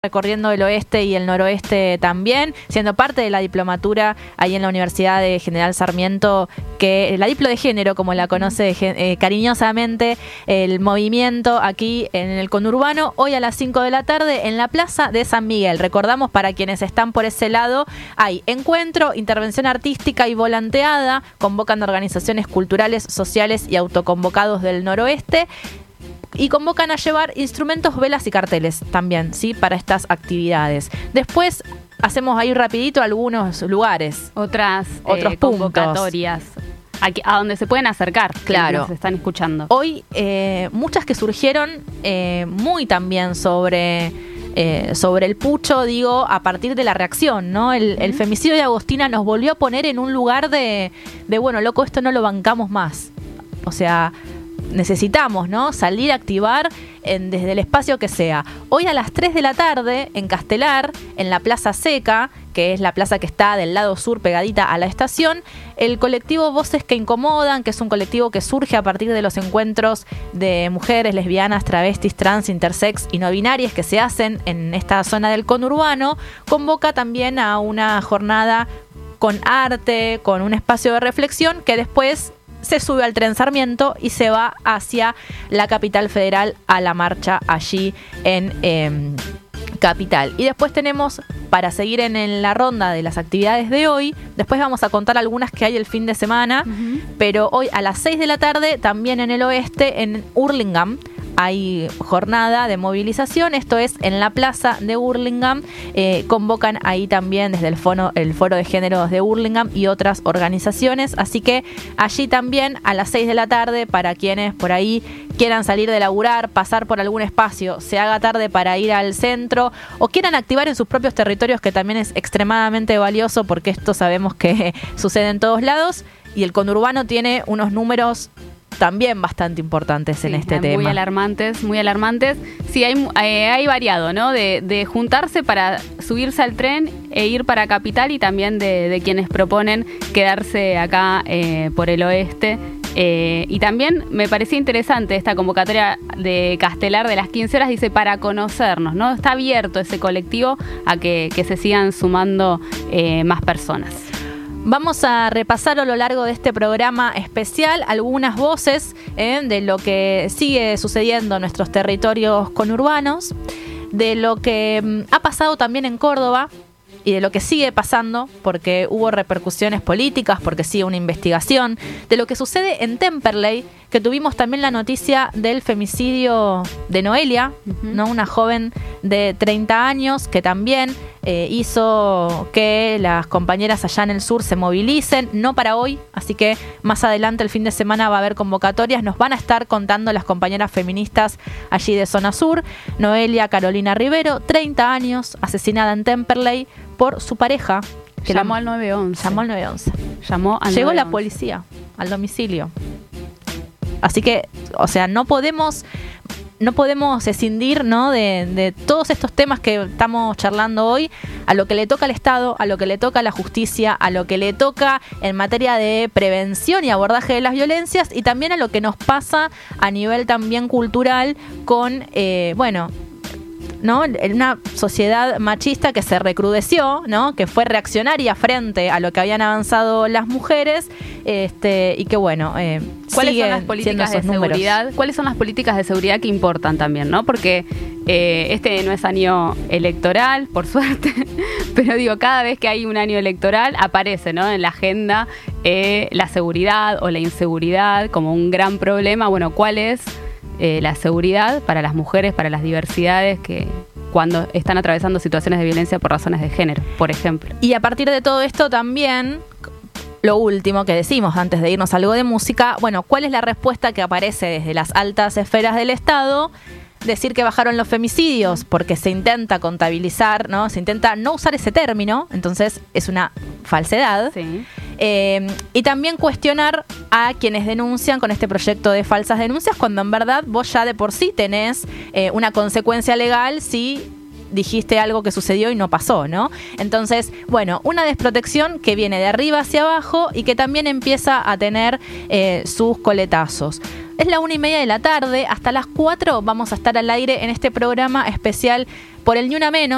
recorriendo el oeste y el noroeste también, siendo parte de la diplomatura ahí en la Universidad de General Sarmiento, que la diplo de género, como la conoce cariñosamente el movimiento aquí en el conurbano, hoy a las 5 de la tarde en la Plaza de San Miguel. Recordamos, para quienes están por ese lado, hay encuentro, intervención artística y volanteada, convocan organizaciones culturales, sociales y autoconvocados del noroeste. Y convocan a llevar instrumentos, velas y carteles también, ¿sí? Para estas actividades. Después hacemos ahí rapidito algunos lugares. Otros convocatorias a donde se pueden acercar. Claro. Nos están escuchando. Hoy muchas que surgieron muy también sobre el pucho, digo, a partir de la reacción, ¿no? El femicidio de Agostina nos volvió a poner en un lugar de bueno, loco, esto no lo bancamos más. O sea, necesitamos, ¿no? Salir a activar desde el espacio que sea. Hoy a las 3 de la tarde en Castelar, en la Plaza Seca, que es la plaza que está del lado sur pegadita a la estación, el colectivo Voces que Incomodan, que es un colectivo que surge a partir de los encuentros de mujeres, lesbianas, travestis, trans, intersex y no binarias que se hacen en esta zona del conurbano, convoca también a una jornada con arte, con un espacio de reflexión que después se sube al tren Sarmiento y se va hacia la capital federal a la marcha allí en Capital. Y después tenemos, para seguir en la ronda de las actividades de hoy, después vamos a contar algunas que hay el fin de semana, pero hoy a las 6 de la tarde, también en el oeste, en Hurlingham, hay jornada de movilización. Esto es en la plaza de Hurlingham. Convocan ahí también desde el Foro de Géneros de Hurlingham y otras organizaciones. Así que allí también a las 6 de la tarde, para quienes por ahí quieran salir de laburar, pasar por algún espacio, se haga tarde para ir al centro o quieran activar en sus propios territorios, que también es extremadamente valioso porque esto sabemos que sucede en todos lados y el conurbano tiene unos números también bastante importantes en este tema. Muy alarmantes, muy alarmantes. Sí, hay variado, ¿no? De juntarse para subirse al tren e ir para Capital, y también de quienes proponen quedarse acá por el oeste. Y también me parecía interesante esta convocatoria de Castelar de las 15 horas, dice, para conocernos, ¿no? Está abierto ese colectivo a que se sigan sumando más personas. Vamos a repasar a lo largo de este programa especial algunas voces de lo que sigue sucediendo en nuestros territorios conurbanos, de lo que ha pasado también en Córdoba y de lo que sigue pasando, porque hubo repercusiones políticas, porque sigue una investigación, de lo que sucede en Temperley, que tuvimos también la noticia del femicidio de Noelia, ¿no? Una joven de 30 años que también hizo que las compañeras allá en el sur se movilicen, no para hoy, así que más adelante el fin de semana va a haber convocatorias, nos van a estar contando las compañeras feministas allí de zona sur. Noelia Carolina Rivero, 30 años, asesinada en Temperley por su pareja. Que llamó al 911. Llamó al 911. Llegó la policía al domicilio. Así que, o sea, no podemos escindir, ¿no? de todos estos temas que estamos charlando hoy, a lo que le toca al Estado, a lo que le toca a la justicia, a lo que le toca en materia de prevención y abordaje de las violencias, y también a lo que nos pasa a nivel también cultural con, ¿no? En una sociedad machista que se recrudeció, ¿no? Que fue reaccionaria frente a lo que habían avanzado las mujeres, y que bueno, ¿cuáles son las políticas de seguridad? ¿Cuáles son las políticas de seguridad que importan también, ¿no? Porque este no es año electoral, por suerte, pero digo, cada vez que hay un año electoral aparece, ¿no? En la agenda la seguridad o la inseguridad como un gran problema. Bueno, ¿cuál es la seguridad para las mujeres, para las diversidades que cuando están atravesando situaciones de violencia por razones de género, por ejemplo? Y a partir de todo esto también, lo último que decimos antes de irnos a algo de música, bueno, ¿cuál es la respuesta que aparece desde las altas esferas del Estado? Decir que bajaron los femicidios porque se intenta contabilizar, ¿no? Se intenta no usar ese término, entonces es una falsedad. Sí. Y también cuestionar a quienes denuncian con este proyecto de falsas denuncias, cuando en verdad vos ya de por sí tenés una consecuencia legal si dijiste algo que sucedió y no pasó, ¿no? Entonces, bueno, una desprotección que viene de arriba hacia abajo y que también empieza a tener sus coletazos. Es la 1:30 de la tarde, hasta las 4 vamos a estar al aire en este programa especial por el Ni Una Menos.